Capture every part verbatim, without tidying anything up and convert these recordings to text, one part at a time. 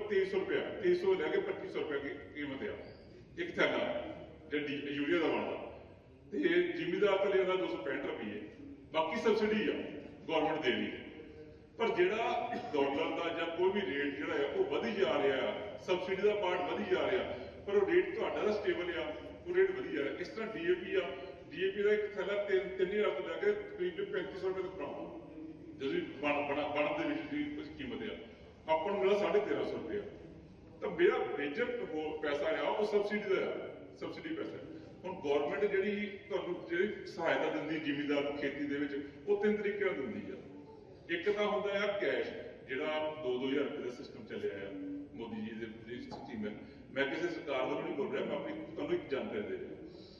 तेईस सौ रुपया तेईस सौ लैके पच्चीस सौ रुपया की कीमत आ एक थैला जी यूरिया का बनता। तो जिमीदार तो लेना दो सौ पैंठ रुपये, बाकी सबसिडी आ गौरमेंट दे रही है। पर जिहड़ा डॉलर का या कोई भी रेट जिहड़ा है वो वधी जा रहा, सबसिडी का पार्ट वधी जा रहा, पर वो रेट तुहाडा स्टेबल आ, वो रेट वधी जा रहा। इस तरह D A P uh, D A P का एक थैला तीन तीन हज़ार तो लैके तकरीबन पैंतीस सौ रुपये तक पहुंचा जो बन बन बनने की कीमत आ, अपन मिला साढ़े तेरह सौ रुपया। तो मेरा मेजर वो पैसा आ वो सबसिडी का सबसिडी पैसा। हम गौरमेंट जी जी सहायता दी जिमीदार खेती दे वो तीन तरीके दी है। एक तो होंगे है कैश जोड़ा दो दो हज़ार रुपये का सिस्टम चलिया है मोदी जी की स्कीम है। मैं किसी सरकार वालों नहीं बोल रहा, मैं अपनी तुहानू एक जानकारी दे रहा।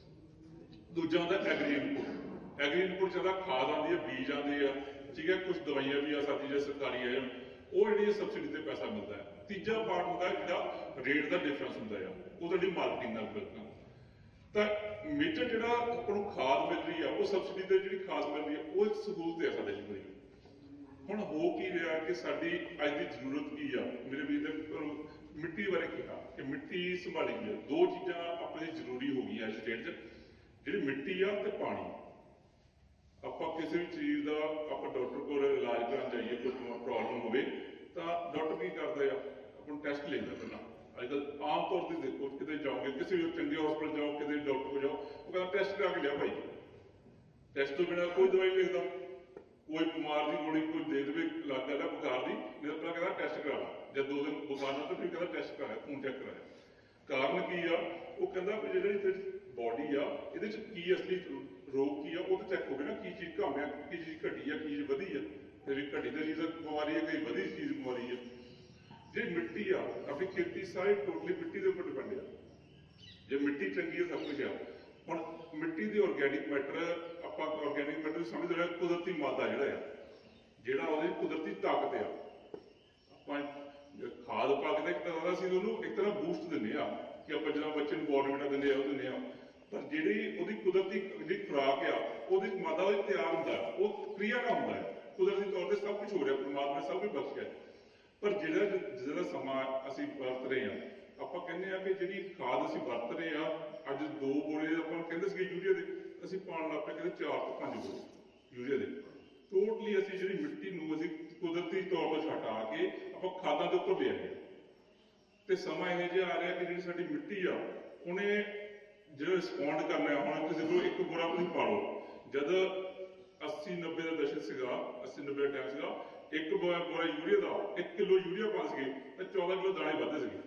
दूजा होंगे एग्री इनपुट, एग्री इनपुट चलता खाद आती है, बीज आते हैं, ठीक है, कुछ दवाइयां भी आ सकती जो सरकारी है वो जी सबसिडी से पैसा मिलता है। तीजा पार्ट होता है जो रेट का डिफरेंस होता है वो तो मार्केटिंग बिल्कुल। तो मेजर जो अपन खाद मिल रही है वो सबसिडी से जी खाद मिल रही है वो एक सहूलत है साढ़े जी। हुण हो की रहा कि साडी अज की जरूरत की आ, मेरे वीर ने मिट्टी बारे कहा कि मिट्टी संभाली गई है। दो चीज़ां अपने जरूरी हो गई इस स्टेट च, जी मिट्टी आ ते पानी। ਆਪਾਂ ਕਿਸੇ ਵੀ ਚੀਜ਼ ਦਾ ਆਪਾਂ ਡਾਕਟਰ ਕੋਲ ਇਲਾਜ ਕਰਾਉਣ ਜਾਈਏ, ਕੋਈ ਪ੍ਰੋਬਲਮ ਹੋਵੇ ਤਾਂ ਡਾਕਟਰ ਕੀ ਕਰਦਾ ਆ, ਆਪਾਂ ਨੂੰ ਟੈਸਟ ਲੈਂਦਾ ਪਹਿਲਾਂ। ਅੱਜ ਕੱਲ੍ਹ ਆਮ ਤੌਰ ਤੇ ਦੇਖੋ ਕਿਤੇ ਜਾਓਗੇ, ਕਿਸੇ ਵੀ ਚੰਗੇ ਹਸਪਤਾਲ ਜਾਓ, ਕਿਤੇ ਡਾਕਟਰ ਕੋਲ ਜਾਓ, ਉਹ ਕਹਿੰਦਾ ਟੈਸਟ ਕਰਾ ਕੇ ਲਿਆ ਭਾਈ। ਟੈਸਟ ਤੋਂ ਬਿਨਾਂ ਕੋਈ ਦਵਾਈ ਨਹੀਂ ਲਿਖਦਾ। ਕੋਈ ਬਿਮਾਰ ਦੀ ਗੋਲੀ ਕੋਈ ਦੇ ਦੇਵੇ ਲੱਗ ਜਾਂਦਾ ਬੁਖਾਰ ਦੀ, ਨਹੀਂ ਤਾਂ ਕਹਿੰਦਾ ਟੈਸਟ ਕਰਾ ਲਾ। ਜਦ ਦੋ ਦਿਨ ਬੁਖਾਰ ਨਾਲ ਤਾਂ ਫਿਰ ਕਹਿੰਦਾ ਟੈਸਟ ਕਰਾਇਆ, ਖੂਨ ਚੈੱਕ ਕਰਾਇਆ। ਕਾਰਨ ਕੀ ਆ, ਉਹ ਕਹਿੰਦਾ ਵੀ ਜਿਹੜੀ ਬੋਡੀ ਆ ਇਹਦੇ ਚ ਕੀ ਅਸਲੀ रोग की है वो तो चेक हो गया ना, की चीज कम है, की चीज घटी है, की चीज वधी है। फिर घटी तो चीज बीमारी है, कई वधी चीज बीमारी है। जी मिट्टी आ अपनी खेती सारी टोटली मिट्टी के उपर डिपेंड है। जो मिट्टी चंगी है सब कुछ है। हुण मिट्टी की ऑर्गेनिक मैटर आप ऑर्गेनिक मैटर समझ रहे कुदरती मादा जोड़ा है, जोड़ा वो कुदरती ताकत है। आप खाद पा के एक तरह से एक तरह बूस्ट दें कि आप जो बच्चे बॉर्नविटा दें दें, पर जी कुदरती जी खुराक आ मादा तैयार होंगे, वो क्रिया का होंगे कुदरती तौर पर सब कुछ हो रहा, परमात्मा ने सब कुछ बख्शिया। पर जो जो समा असी वरत रहे हैं, आप कहने कि जी खाद असी वरत रहे हैं, अज दो बोरे आप कहते यूरिया के असी पान लग पे कहते चार तो पांच बोरे यूरिया के। टोटली असी जी मिट्टी असी कुदरती तौर पर हटा के आप खादा के उपर ले आए। तो समा यह जो आ रहा कि जी साडी मिट्टी आ उन्हें जो रिस्पॉन्ड करना है। हम किसी को एक बोरा तुम पा लो, जब अस्सी नब्बे का दशक से अस्सी नब्बे का टाइम से एक बोरा यूरिया का एक किलो यूरिया पा सके तो चौदह किलो दाने बढ़ते सके।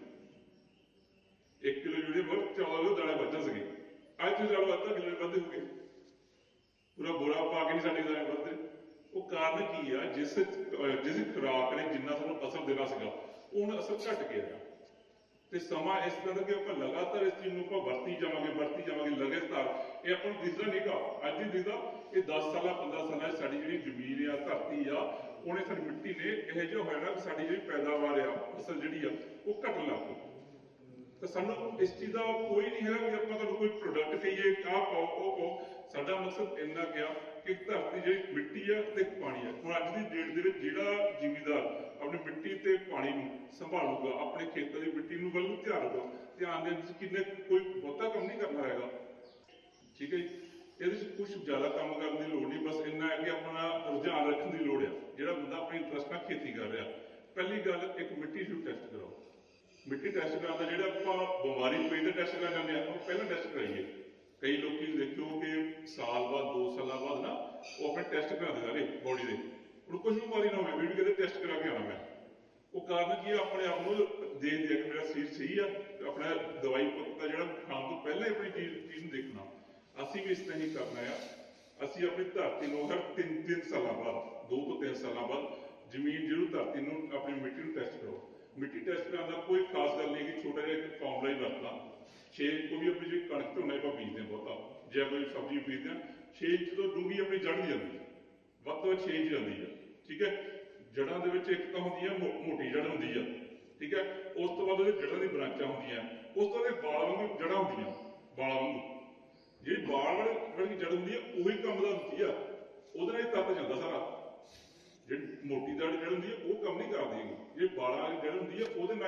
एक किलो यूरिया पर चौदह किलो दाने बढ़ते सके। अज तो चलो अद्धा किलो बढ़ते हो गए, पूरा बोरा पा के नहीं साढ़े दाने बढ़ते। वो कारण की है, जिस जिस खुराक ने जिन्ना सानू असर देना सका वो असर घट गया। तो समा इस तरह कि आप लगातार इस चीज को वरती जावे वरती जावे लगातार ये अपन दिखता नहीं गा। अज ही दिखता ये दस साल पंद्रह साल साड़ी जी जमीन आ धरती आ उन्हें साड़ी मिट्टी ने यह जो है ना साड़ी जी पैदावार आ फसल जी वो घटन लग पई। तो सानू इस चीज का कोई नहीं है कि आप कोई प्रोडक्ट कहिए आ पाओ ओ पाओ। साडा मकसद इन्ना क्या कि धरती जी मिट्टी है तो पानी है। हुण अज की डेट दे विच जिहड़ा जिमीदार अपनी मिट्टी ते पानी नूं संभालूगा, अपने खेतों की मिट्टी नूं वल ध्यान रखूगा, ध्यान देण च किन्ने कोई बहुता काम नहीं करना हैगा। ठीक है, ये कुछ ज्यादा काम करने की लोड़ नहीं, बस इन्ना है कि अपना रुझान रखने की लोड़ है। जिहड़ा बंदा अपने इंटरस्ट नाल खेती कर रहा, पहली गल एक मिट्टी नूं टेस्ट कराओ। मिट्टी टेस्ट कराने जो आप बीमारी पई तो टेस्ट करा जाते हैं, पहला टेस्ट कराइए। कई लोग देखो कि साल बाद दो साल बाद ना वो अपने टेस्ट कराते सारे बॉडी के, कुछ बीमारी ना हो कहते टेस्ट करा के आना मैं। वो कारण की अपने आप को देख दिया कि मेरा शरीर सही है, अपना दवाई पत्ता जो खाने तो पहले ही अपनी चीज चीज देखना। असी भी इस तरह ही करना है। असी अपनी धरती को हर तीन तीन साल बाद दो तो तीन साल बाद जमीन जरूर धरती को अपनी मिट्टी को टेस्ट करो। मिट्टी टेस्ट कराने का कोई खास गल नहीं कि छोटा जिहा फॉर्मूला ही वरतना। छे को भी अपनी जो कणक झोना आप बीजते हैं बहुता जो कोई सब्जी बीजते हैं छे इंच तो डूंगी अपनी जड़ जाती है, वध तो छे इंच जाती है। ठीक है, जड़ों के एक तो होंगी मोटी जड़ होंगी है। ठीक है, उस तो बाद जड़ों की ब्रांचा होंगे, उस तो बाल वांगू जड़ा होंगे, बाल वांगू जी बाल वाली जड़ होंगी है उ काम का होती है, वो तत्त जाता सारा। जी मोटी जड़ जड़ होंगी है वो कम नहीं करती, जी बालों वाली जड़ होंगी है